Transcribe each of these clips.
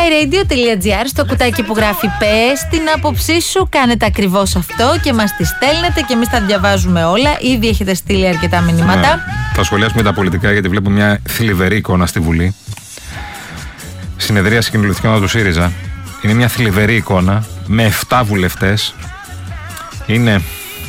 myradio.gr, στο κουτάκι που γράφει πες την άποψή σου, κάνετε ακριβώς αυτό και μας τη στέλνετε και εμείς τα διαβάζουμε όλα. Ήδη έχετε στείλει αρκετά μηνύματα. Ναι. Θα σχολιάσουμε τα πολιτικά, γιατί βλέπω μια θλιβερή εικόνα στη Βουλή. Συνεδρίαση κοινοβουλευτική ομάδα του ΣΥΡΙΖΑ. Είναι μια θλιβερή εικόνα με 7 βουλευτές. Είναι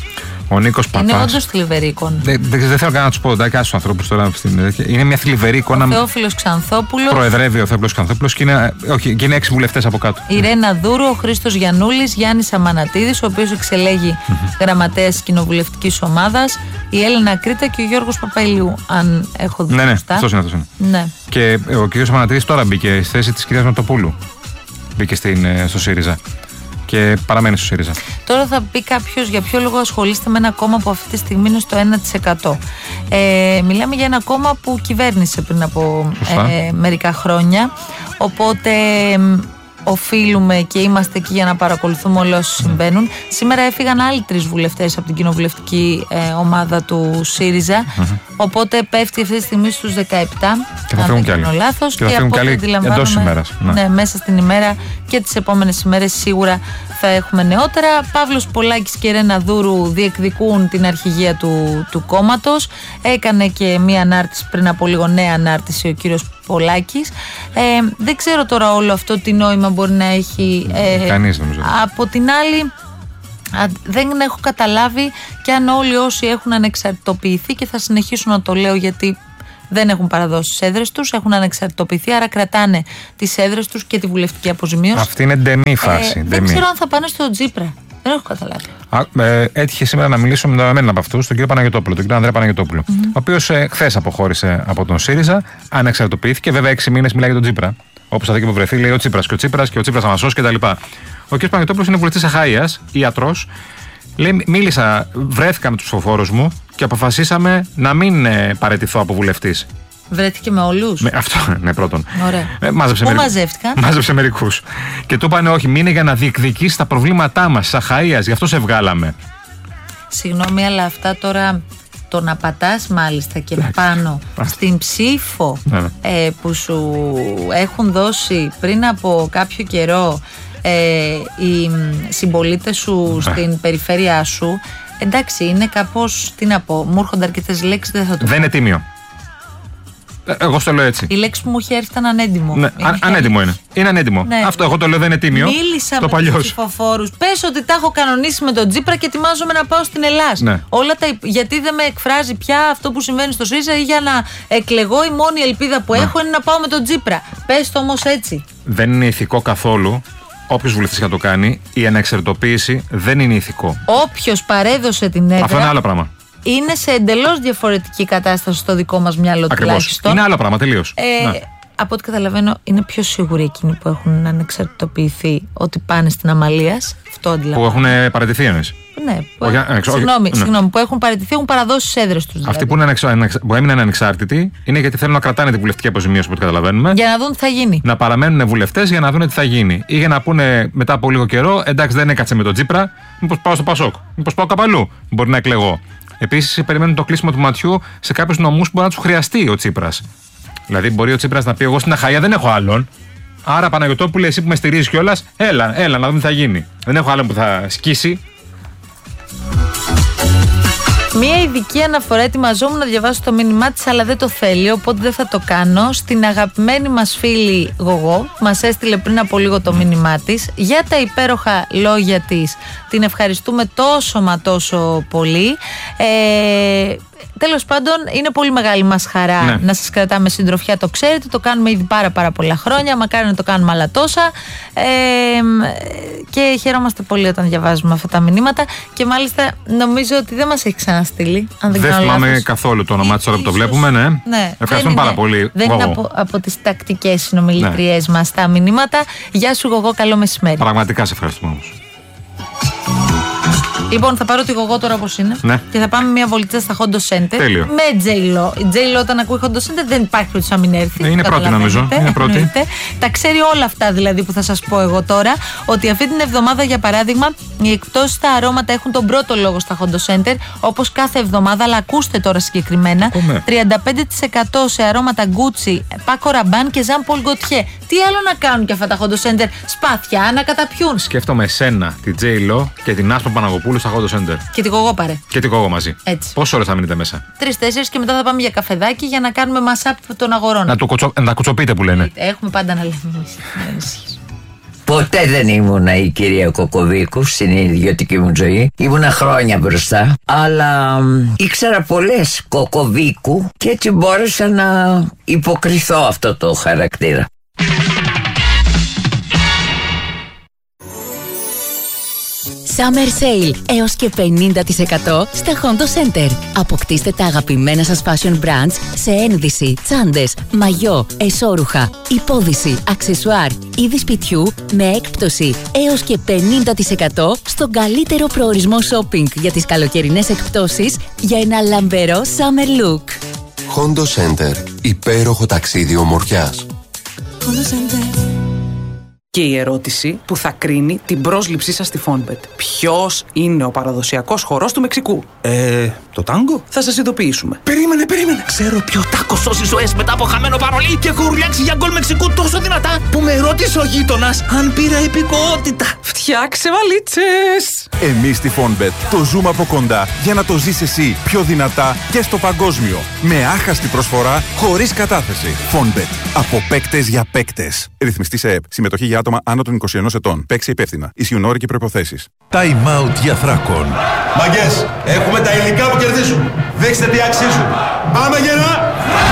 ο Νίκος Παπάς. Είναι όντως θλιβερή εικόνα. Δεν θέλω καν να τους πω, εντάξει, στους ανθρώπους τώρα. Είναι μια θλιβερή εικόνα. Ο Θεόφιλος Ξανθόπουλος. Προεδρεύει ο Θεόφιλος Ξανθόπουλος και είναι 6 βουλευτές από κάτω. Η Ρένα Δούρου, ο Χρήστος Γιαννούλης, Γιάννης Αμανατίδης, ο οποίος εξελέγει γραμματέας της κοινοβουλευτικής ομάδας, η Έλενα Κρήτα και ο Γιώργος Παπαϊλιού, αν έχω δει σωστά. Ναι, αυτός είναι. Ναι. Και ο κ. Αμανατίδης τώρα μπήκε στη θέση της κυρίας Ματοπούλου. Μπήκε στο ΣΥΡΙΖΑ. Και παραμένει στο ΣΥΡΙΖΑ. Τώρα θα πει κάποιος για ποιο λόγο ασχολείστε με ένα κόμμα που αυτή τη στιγμή είναι στο 1%. Μιλάμε για ένα κόμμα που κυβέρνησε πριν από μερικά χρόνια. Οπότε οφείλουμε και είμαστε εκεί για να παρακολουθούμε όλα όσα συμβαίνουν. Σήμερα έφυγαν άλλοι 3 βουλευτές από την κοινοβουλευτική ομάδα του ΣΥΡΙΖΑ. Οπότε πέφτει αυτή τη στιγμή στους 17. Και θα φύγουν κι άλλοι. Και από ό,τι αντιλαμβάνομαι, εντός ημέρας. Ναι, μέσα στην ημέρα και τις επόμενες ημέρες σίγουρα θα έχουμε νεότερα. Παύλος Πολάκης και Ρένα Δούρου διεκδικούν την αρχηγία του κόμματος. Έκανε και μία ανάρτηση πριν από λίγο, νέα ανάρτηση ο κύριος Πολάκης. Δεν ξέρω τώρα όλο αυτό τι νόημα μπορεί να έχει. Κανείς νομίζω. Από την άλλη, δεν έχω καταλάβει και αν όλοι όσοι έχουν ανεξαρτητοποιηθεί, και θα συνεχίσουν να το λέω γιατί δεν έχουν παραδώσει τις έδρες τους, έχουν ανεξαρτητοποιηθεί, άρα κρατάνε τις έδρες τους και τη βουλευτική αποζημίωση. Αυτή είναι ντεμή φάση. Δεν ξέρω αν θα πάνε στο Τζίπρα. Δεν έχω καταλάβει. Έτυχε σήμερα να μιλήσω με έναν από αυτούς, τον κύριο Παναγιωτόπουλο, τον κύριο Ανδρέα Παναγιωτόπουλο, ο οποίος χθες αποχώρησε από τον ΣΥΡΙΖΑ, ανεξαρτητοποιήθηκε. Βέβαια, 6 μήνες μιλάει για τον Τζίπρα. Όπως θα δει και που βρεθεί, λέει ο Τσίπρας και ο Τσίπρας και ο Τσίπρας θα μας σώσει κτλ. Ο κ. Παναγιωτόπουλος είναι βουλευτής Αχαΐας, ιατρός. Λέει, βρέθηκα με τους ψηφοφόρους μου και αποφασίσαμε να μην παραιτηθώ από βουλευτής. Βρέθηκε με όλους. Αυτό, ναι, πρώτον. Ωραία. Πού μαζεύτηκαν. Μάζεψε μερικούς. Και του είπανε, όχι, μείνε για να διεκδικήσει τα προβλήματά μας, της Αχαΐας, γι' αυτό σε βγάλαμε. Συγγνώμη, αλλά αυτά τώρα. Το να πατάς μάλιστα και πάνω στην ψήφο που σου έχουν δώσει πριν από κάποιο καιρό οι συμπολίτες σου στην περιφέρειά σου, εντάξει, είναι κάπως, τι να πω, μου έρχονται αρκετές λέξεις, δεν θα το πω. Δεν είναι τίμιο. Εγώ στο λέω έτσι. Η λέξη που μου είχε έρθει ήταν ανέντιμο. Ναι, ανέντιμο είναι. Είναι ανέντιμο. Ναι. Αυτό εγώ το λέω, δεν είναι τίμιο. Μίλησα με τους ψηφοφόρους. Πες ότι τα έχω κανονίσει με τον Τζίπρα και ετοιμάζομαι να πάω στην Ελλάδα. Ναι. Γιατί δεν με εκφράζει πια αυτό που συμβαίνει στο ΣΥΡΙΖΑ, ή για να εκλεγώ η μόνη ελπίδα που έχω είναι να πάω με τον Τζίπρα. Πες το όμως έτσι. Δεν είναι ηθικό καθόλου. Όποιος βουλευτής θα το κάνει, η ανεξαρτητοποίηση δεν είναι ηθικό. Όποιος παρέδωσε την έδρα. Αυτό είναι άλλο πράγμα. Είναι σε εντελώς διαφορετική κατάσταση στο δικό μας μυαλό τουλάχιστον. Είναι άλλο πράγμα, τελείως. Από ό,τι καταλαβαίνω, είναι πιο σίγουροι εκείνοι που έχουν ανεξαρτητοποιηθεί ότι πάνε στην Αμαλίας. Αυτό αντιλαμβάνω. Που έχουν παραιτηθεί εννοείς. Ναι, συγγνώμη, που έχουν παραιτηθεί, έχουν παραδώσει τις έδρες τους. Δηλαδή. Αυτοί που έμειναν ανεξάρτητοι είναι γιατί θέλουν να κρατάνε τη βουλευτική αποζημίωση, από ό,τι καταλαβαίνουμε. Για να δουν τι θα γίνει. Να παραμένουν βουλευτές για να δουν τι θα γίνει. Ή για να πούνε μετά από λίγο καιρό, εντάξει, δεν έκατσε με τον Τζίπρα, μήπως πάω στο Πασόκ, μήπως πάω κάπου αλλού. Μπορεί να εκλεγώ. Επίσης, περιμένουν το κλείσιμο του ματιού σε κάποιους νομούς που μπορεί να τους χρειαστεί ο Τσίπρας. Δηλαδή, μπορεί ο Τσίπρας να πει: εγώ στην Αχαΐα δεν έχω άλλον. Άρα, Παναγιωτόπουλε, εσύ που με στηρίζεις κιόλας, έλα να δούμε τι θα γίνει. Δεν έχω άλλον που θα σκίσει. Μία ειδική αναφορά, ετοιμαζόμουν να διαβάσω το μήνυμά της, αλλά δεν το θέλει, οπότε δεν θα το κάνω. Στην αγαπημένη μας φίλη Γογό, μας έστειλε πριν από λίγο το μήνυμά της για τα υπέροχα λόγια της. Την ευχαριστούμε τόσο μα τόσο πολύ. Τέλος πάντων, είναι πολύ μεγάλη μας χαρά να σας κρατάμε συντροφιά, το ξέρετε, το κάνουμε ήδη πάρα πολλά χρόνια, μακάρι να το κάνουμε άλλα τόσα, και χαιρόμαστε πολύ όταν διαβάζουμε αυτά τα μηνύματα, και μάλιστα νομίζω ότι δεν μας έχει ξαναστείλει, αν δεν κάνω λάθος. Δεν θυμάμαι καθόλου το όνομά της τώρα που το βλέπουμε, ναι. Ευχαριστούμε πάρα πολύ. Δεν είναι από τις τακτικές συνομιλητριές μας τα μηνύματα. Γεια σου Γογό, καλό μεσημέρι. Πραγματικά σε ευχαριστούμε όμως. Λοιπόν, θα πάρω τη γογό τώρα όπως είναι. Ναι. Και θα πάμε μια βολίτσα στα Hondo Center. Τέλειο. Με J-Lo. Η J-Lo όταν ακούει Hondo Center δεν υπάρχει περίπτωση να μην έρθει. Είναι πρώτη, νομίζω. Είναι πρώτη. Τα ξέρει όλα αυτά δηλαδή που θα σας πω εγώ τώρα. Ότι αυτή την εβδομάδα, για παράδειγμα, οι εκπτώσεις στα αρώματα έχουν τον πρώτο λόγο στα Hondo Center. Όπως κάθε εβδομάδα, αλλά ακούστε τώρα συγκεκριμένα. 35% σε αρώματα Gucci, Paco Rabanne και Jean Paul Gaultier. Τι άλλο να κάνουν και αυτά τα Hondo Center? Σπαθιά να καταπιούν. Σκέφτομαι εσένα, την J-Lo και την Άσπα Παναγοπούλου στα Hondo Center. Και τη γογό πάρε. Και την Κόγο μαζί. Έτσι. Πόσες ώρες θα μείνετε μέσα? 3-4 και μετά θα πάμε για καφεδάκι για να κάνουμε mass-up των αγορών. Να τα κουτσοπείτε που λένε. Έχουμε πάντα να λέμε εμείς. Ποτέ δεν ήμουνα η κυρία Κοκοβίκου στην ιδιωτική μου ζωή. Ήμουνα χρόνια μπροστά. Αλλά ήξερα πολλές Κοκοβίκου και έτσι μπόρεσα να υποκριθώ αυτό το χαρακτήρα. Summer Sale έως και 50% στα Hondo Center. Αποκτήστε τα αγαπημένα σας fashion brands σε ένδυση, τσάντες, μαγιό, εσώρουχα, υπόδυση, αξεσουάρ, είδη σπιτιού με έκπτωση έως και 50% στον καλύτερο προορισμό shopping για τις καλοκαιρινές εκπτώσεις για ένα λαμπερό summer look. Hondo Center. Υπέροχο ταξίδι ομορφιάς. Hondo Center. Και η ερώτηση που θα κρίνει την πρόσληψή σας στη Fonbet. Ποιος είναι ο παραδοσιακός χορός του Μεξικού? Το τάγκο? Θα σας ειδοποιήσουμε. Περίμενε. Ξέρω ποιο τάκο σώσει ζωές μετά από χαμένο παρολί και έχω ουρλιάξει για γκολ Μεξικού τόσο δυνατά που με ρώτησε ο γείτονας αν πήρα υπηκοότητα. Φτιάξε βαλίτσες! Εμείς στη Fonbet το ζούμε από κοντά για να το ζεις εσύ πιο δυνατά και στο παγκόσμιο. Με άχαστη προσφορά, χωρίς κατάθεση. Fonbet. Από παίκτες για παίκτες. Ρυθμιστή σε ΕΠ. Συμμετοχή για άτομα άνω των 21 ετών. Παίξε υπεύθυνα. Ισχύουν όροι και προϋποθέσεις. Time out για Θράκον. Μαγκές, έχουμε τα υλικά που κερδίζουν. Δείξτε τι αξίζουν. Πάμε γερά!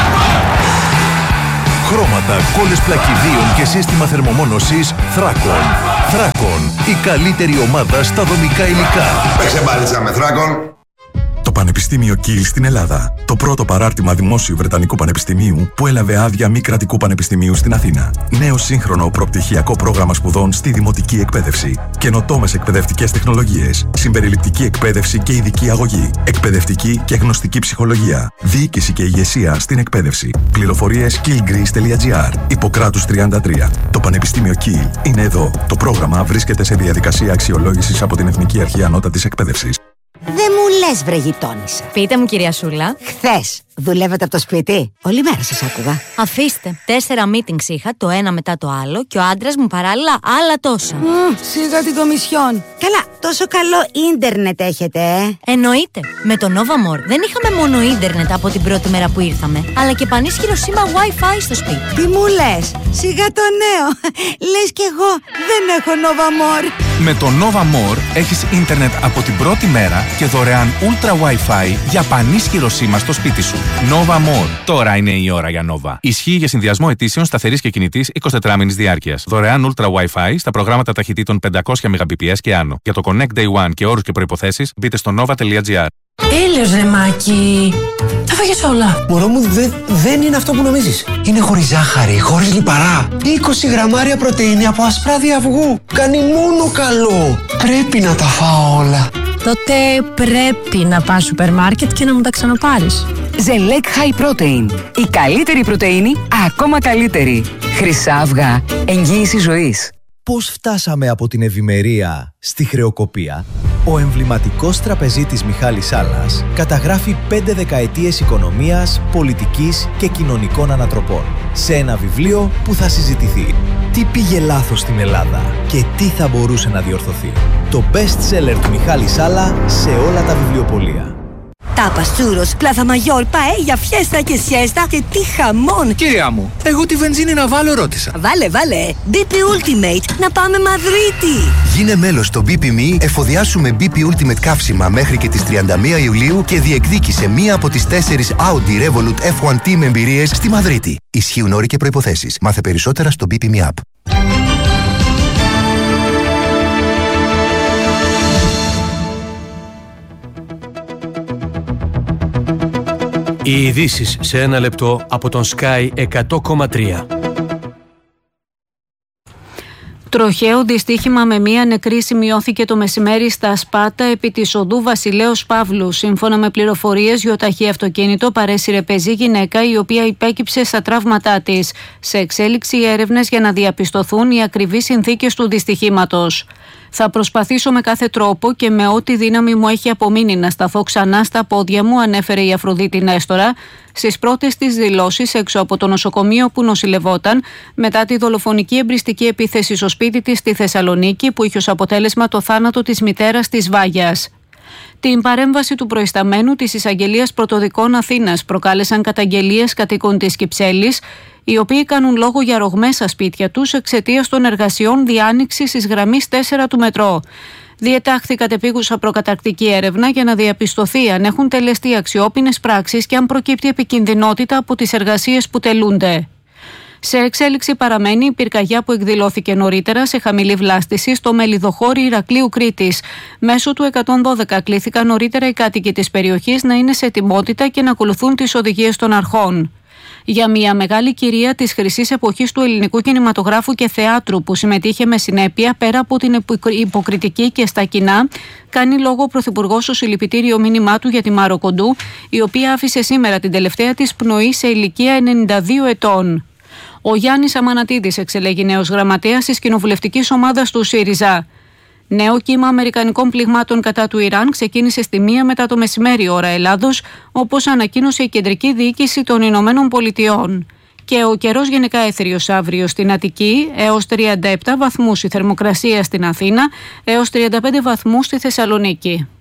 Χρώματα, κόλλες πλακιδίων και σύστημα θερμομόνωσης Θράκον. Θράκον, η καλύτερη ομάδα στα δομικά υλικά. Παίξε μπάλιτσα με Θράκον. Το Πανεπιστήμιο Κιλ στην Ελλάδα. Το πρώτο παράρτημα δημόσιου Βρετανικού Πανεπιστημίου που έλαβε άδεια μη κρατικού πανεπιστημίου στην Αθήνα. Νέο σύγχρονο προπτυχιακό πρόγραμμα σπουδών στη δημοτική εκπαίδευση. Καινοτόμες εκπαιδευτικές τεχνολογίες. Συμπεριληπτική εκπαίδευση και ειδική αγωγή. Εκπαιδευτική και γνωστική ψυχολογία. Διοίκηση και ηγεσία στην εκπαίδευση. Πληροφορίες killgreece.gr. Ιπποκράτους 33. Το Πανεπιστήμιο Κιλ είναι εδώ. Το πρόγραμμα βρίσκεται σε διαδικασία αξιολόγησης από την Εθνική Αρχή Ανώτατης Εκπαίδευσης. Δεν μου λες, βρε γειτόνισσα. Πείτε μου, κυρία Σούλα. Χθες δουλεύατε από το σπίτι? Όλη μέρα σας άκουγα. Αφήστε. 4 meetings είχα, το ένα μετά το άλλο, και ο άντρας μου παράλληλα άλλα τόσα. Σιγά την κομισιόν. Καλά, τόσο καλό ίντερνετ έχετε, Εννοείται. Με το Nova More δεν είχαμε μόνο ίντερνετ από την πρώτη μέρα που ήρθαμε, αλλά και πανίσχυρο σήμα Wi-Fi στο σπίτι. Τι μου λες? Σιγά το νέο. Λες κι εγώ δεν έχω Nova More. Με το Nova More έχεις ίντερνετ από την πρώτη μέρα και δωρεάν Ultra Wi-Fi για πανίσχυρο σήμα στο σπίτι σου. Nova More. Τώρα είναι η ώρα για Nova. Ισχύει για συνδυασμό αιτήσεων σταθερής και κινητής 24 μήνης διάρκειας. Δωρεάν Ultra Wi-Fi στα προγράμματα ταχυτήτων 500 Mbps και άνω. Για το Connect Day One και όρους και προϋποθέσεις μπείτε στο nova.gr. Έλεος ρε Μάκη. Τα φάγες όλα. Μωρό μου, δεν είναι αυτό που νομίζεις. Είναι χωρίς ζάχαρη, χωρίς λιπαρά. 20 γραμμάρια πρωτεΐνη από ασπράδι αυγού. Κάνει μόνο καλό. Πρέπει να τα φάω όλα. Τότε πρέπει να πας σούπερ μάρκετ και να μου τα ξαναπάρεις. Ζελέκ High Protein. Η καλύτερη πρωτεΐνη, ακόμα καλύτερη. Χρυσά αυγά. Εγγύηση ζωής. Πώς φτάσαμε από την ευημερία στη χρεοκοπία? Ο εμβληματικός τραπεζίτης Μιχάλης Σάλλας καταγράφει 5 δεκαετίες οικονομίας, πολιτικής και κοινωνικών ανατροπών σε ένα βιβλίο που θα συζητηθεί. Τι πήγε λάθος στην Ελλάδα και τι θα μπορούσε να διορθωθεί? Το best seller του Μιχάλη Σάλλα σε όλα τα βιβλιοπωλεία. Τάπας, τσούρος, πλάθα μαγιόρ, παέλια, φιέστα και σιέστα και τι χαμόν! Κυρία μου, εγώ τη βενζίνη να βάλω ρώτησα. Βάλε, BP Ultimate, να πάμε Μαδρίτη! Γίνε μέλος στο BP.me, εφοδιάσου με BP Ultimate καύσιμα μέχρι και τις 31 Ιουλίου και διεκδίκησε μία από τις 4 Audi Revolut F1 Team εμπειρίες στη Μαδρίτη. Ισχύουν όροι και προϋποθέσεις. Μάθε περισσότερα στο BP.me app. Οι ειδήσεις σε ένα λεπτό από τον Sky 100,3. Τροχαίο δυστύχημα με μία νεκρή σημειώθηκε το μεσημέρι στα Σπάτα επί της οδού Βασιλέως Παύλου. Σύμφωνα με πληροφορίες, γιοταχή αυτοκίνητο παρέσυρε πεζή γυναίκα η οποία υπέκυψε στα τραύματά της. Σε εξέλιξη έρευνες για να διαπιστωθούν οι ακριβείς συνθήκες του δυστυχήματος. Θα προσπαθήσω με κάθε τρόπο και με ό,τι δύναμη μου έχει απομείνει να σταθώ ξανά στα πόδια μου, ανέφερε η Αφροδίτη Νέστορα στις πρώτες της δηλώσεις έξω από το νοσοκομείο που νοσηλευόταν μετά τη δολοφονική εμπριστική επίθεση στο σπίτι της στη Θεσσαλονίκη που είχε ως αποτέλεσμα το θάνατο της μητέρας της Βάγιας. Την παρέμβαση του προϊσταμένου της Εισαγγελίας Πρωτοδικών Αθήνας προκάλεσαν καταγγελίες κατοίκων της Κυψέλης, οι οποίοι κάνουν λόγο για ρογμές στα σπίτια τους εξαιτίας των εργασιών διάνοιξης της γραμμής 4 του μετρό. Διετάχθη κατεπίγουσα προκαταρκτική έρευνα για να διαπιστωθεί αν έχουν τελεστεί αξιόπινες πράξεις και αν προκύπτει επικινδυνότητα από τις εργασίες που τελούνται. Σε εξέλιξη παραμένει η πυρκαγιά που εκδηλώθηκε νωρίτερα σε χαμηλή βλάστηση στο Μελιδοχώρι Ηρακλείου Κρήτης. Μέσω του 112 κλήθηκαν νωρίτερα οι κάτοικοι της περιοχής να είναι σε ετοιμότητα και να ακολουθούν τις οδηγίες των αρχών. Για μια μεγάλη κυρία της χρυσής εποχής του ελληνικού κινηματογράφου και θεάτρου που συμμετείχε με συνέπεια πέρα από την υποκριτική και στα κοινά, κάνει λόγο ο Πρωθυπουργός στο συλληπιτήριο μήνυμά του για τη Μάρο Κοντού, η οποία άφησε σήμερα την τελευταία της πνοή σε ηλικία 92 ετών. Ο Γιάννης Αμανατίδης εξελέγει νέος γραμματέας της κοινοβουλευτικής ομάδας του ΣΥΡΙΖΑ. Νέο κύμα αμερικανικών πληγμάτων κατά του Ιράν ξεκίνησε στη 1 μετά το μεσημέρι ώρα Ελλάδος, όπως ανακοίνωσε η Κεντρική Διοίκηση των Ηνωμένων Πολιτειών. Και ο καιρός γενικά έθριος αύριο στην Αττική, έως 37 βαθμούς η θερμοκρασία στην Αθήνα, έως 35 βαθμούς στη Θεσσαλονίκη.